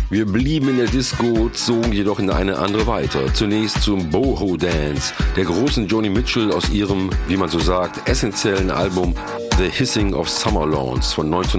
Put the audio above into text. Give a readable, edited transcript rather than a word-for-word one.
Wir blieben in der Disco, zogen jedoch in eine andere weiter. Zunächst zum Boho Dance, der großen Joni Mitchell aus ihrem, wie man so sagt, essentiellen Album The Hissing of Summer Lawns von